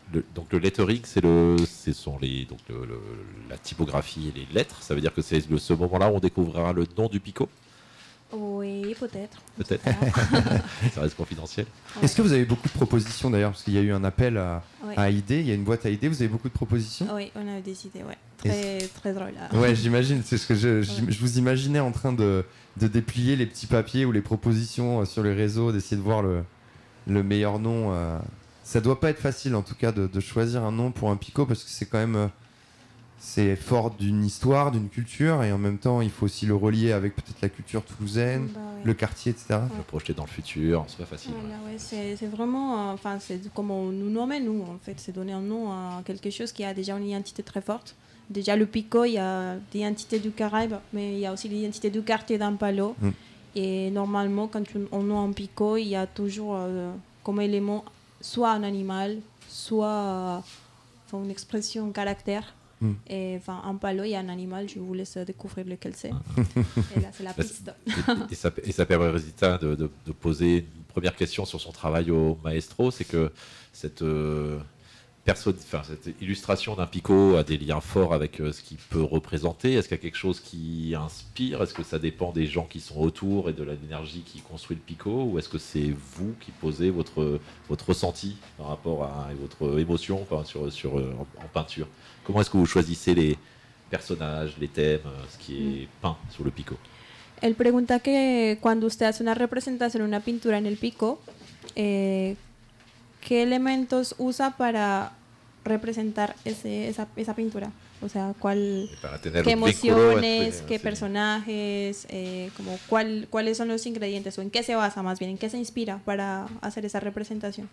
Donc le lettering, ce sont la typographie et les lettres. Ça veut dire que c'est ce moment-là où on découvrira le nom du Pico. Oui, peut-être. Peut-être. Ça reste confidentiel. Ouais. Est-ce que vous avez beaucoup de propositions d'ailleurs? Parce qu'il y a eu un appel Ouais. à idées, il y a une boîte à idées. Vous avez beaucoup de propositions? Oui, on a des idées, ouais. Très drôle. Ouais, j'imagine. C'est ce que je vous imaginais en train de déplier les petits papiers ou les propositions sur les réseaux, d'essayer de voir le meilleur nom. Ça doit pas être facile en tout cas de choisir un nom pour un Pico parce que c'est quand même c'est fort d'une histoire, d'une culture et en même temps il faut aussi le relier avec peut-être la culture toulousaine, ouais. le quartier, etc. Le projeter dans le futur, c'est pas facile. Voilà, ouais, c'est vraiment, c'est comme on nous nommait nous en fait, c'est donner un nom à quelque chose qui a déjà une identité très forte. Déjà le Pico, il y a l'identité du Caraïbe, mais il y a aussi l'identité du quartier d'Ampalo. Et normalement, quand on nomme un Pico, il y a toujours comme élément soit un animal, soit une expression, un caractère. Et Ampalo, il y a un animal, je vous laisse découvrir lequel c'est. Et là, c'est la piste. Et ça permet au résultat de poser une première question sur son travail au maestro, c'est que cette illustration d'un Pico a des liens forts avec ce qu'il peut représenter. Est-ce qu'il y a quelque chose qui inspire? Est-ce que ça dépend des gens qui sont autour et de l'énergie qui construit le Pico? Ou est-ce que c'est vous qui posez votre ressenti par rapport à votre émotion en peinture? Comment est-ce que vous choisissez les personnages, les thèmes, ce qui est peint sur le Pico? Él pregunta que cuando usted hace una representación, una pintura en el Pico, ¿qué elementos usa para representar esa pintura? O sea, qué emociones, qué personajes, cuáles son los ingredientes o en qué se basa más bien, en qué se inspira para hacer esa representación.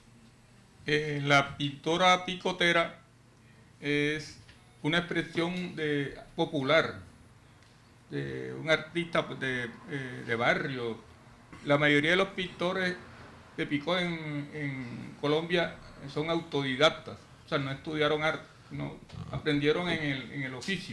La pintura picotera es una expresión popular de un artista de barrio. La mayoría de los pintores de Pico en Colombia son autodidactas, o sea, no estudiaron arte, no, aprendieron en el oficio.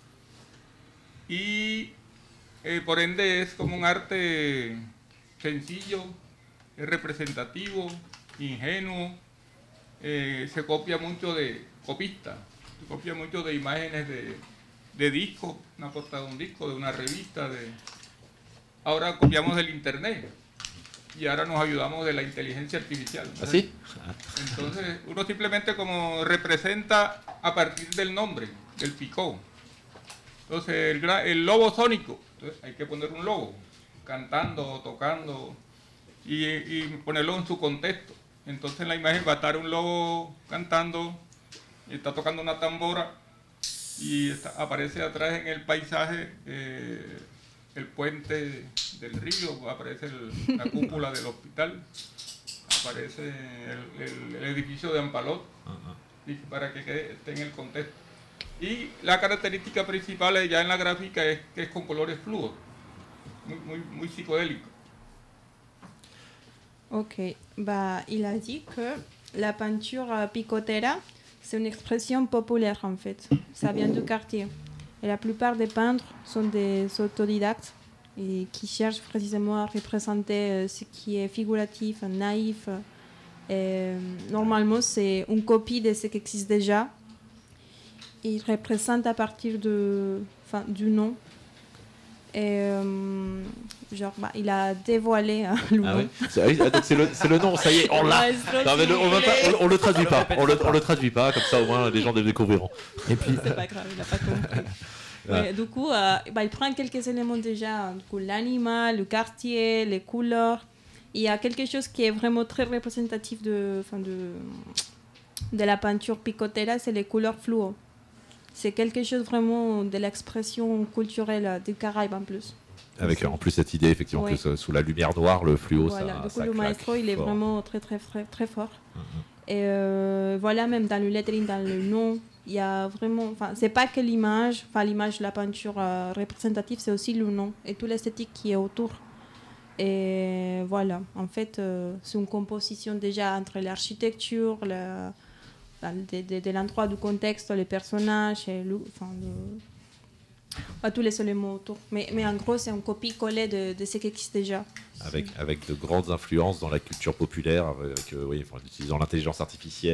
Y por ende es como un arte sencillo, es representativo, ingenuo, se copia mucho de copistas, se copia mucho de imágenes de discos, una portada de un disco, de una revista, ahora copiamos del internet. Y ahora nos ayudamos de la inteligencia artificial. ¿Ah, sí? Entonces, uno simplemente como representa a partir del nombre, del Pico. Entonces, el lobo sónico, entonces hay que poner un lobo, cantando, tocando, y ponerlo en su contexto. Entonces, en la imagen va a estar un lobo cantando, y está tocando una tambora, y aparece atrás en el paisaje el puente del río, aparece la cúpula del hospital, aparece el edificio de Ampalot, y para que esté en el contexto. Y la característica principal ya en la gráfica es que es con colores fluos, muy psicodélico. Ok, il a dit que la peinture picotera, c'est une expression populaire en fait, ça vient du quartier. Et la plupart des peintres sont des autodidactes et qui cherchent précisément à représenter ce qui est figuratif, naïf. Et normalement, c'est une copie de ce qui existe déjà. Il représente à partir du nom. Et il a dévoilé le nom. Ah oui, donc c'est le nom, ça y est, on l'a. On le traduit pas. On le traduit pas, comme ça au moins les gens le découvriront. Et puis c'est pas grave, il n'a pas compris. Ouais, du coup, il prend quelques éléments déjà, du coup, l'animal, le quartier, les couleurs. Il y a quelque chose qui est vraiment très représentatif de la peinture picotera, c'est les couleurs fluo. C'est quelque chose vraiment de l'expression culturelle des Caraïbes en plus. Avec en plus cette idée effectivement que sous la lumière noire, le fluo, voilà, ça le maestro, il est vraiment très très très fort. Et voilà, même dans le lettering, dans le nom, il y a vraiment, c'est pas que l'image de la peinture représentative, c'est aussi le nom et toute l'esthétique qui est autour. Et voilà, en fait, c'est une composition déjà entre l'architecture, de l'endroit, du contexte, les personnages, et tous les éléments autour. Mais en gros, c'est un copie-coller de ce qui existe déjà. Avec de grandes influences dans la culture populaire, en utilisant l'intelligence artificielle.